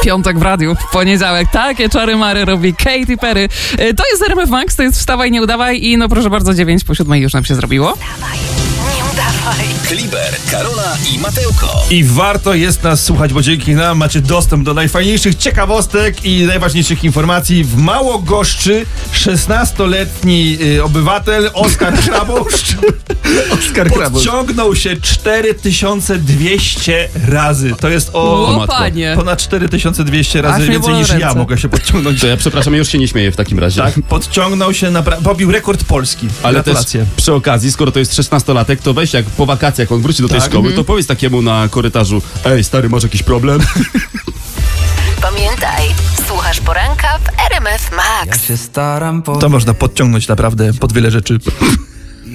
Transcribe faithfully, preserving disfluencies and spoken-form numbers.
Piątek w radiu, w poniedziałek. Takie czary mary robi Katy Perry. To jest R M F Max, to jest Wstawaj, nie udawaj i no proszę bardzo, dziewięć po siódmej już nam się zrobiło. Wstawaj, nie udawaj. Kliber, Karola i Mateuko. I warto jest nas słuchać, bo dzięki nam macie dostęp do najfajniejszych ciekawostek i najważniejszych informacji. W Małogoszczy szesnastoletni y, obywatel Oskar Kraboszcz Oskar podciągnął się cztery tysiące dwieście razy. To jest o, o panie. ponad cztery tysiące dwieście razy Aż więcej niż ręce. ja mogę się podciągnąć. To ja przepraszam, ja już się nie śmieję w takim razie. Tak, podciągnął się, napra- pobił rekord Polski. Ale też Gratulacje. przy okazji, skoro to jest szesnastolatek, to weź jak po wakacjach on wróci do tej Tak. szkoły, to powiedz takiemu na korytarzu: ej stary, masz jakiś problem? Pamiętaj, słuchasz poranka w R M F Max. Ja się staram po... To można podciągnąć naprawdę pod wiele rzeczy.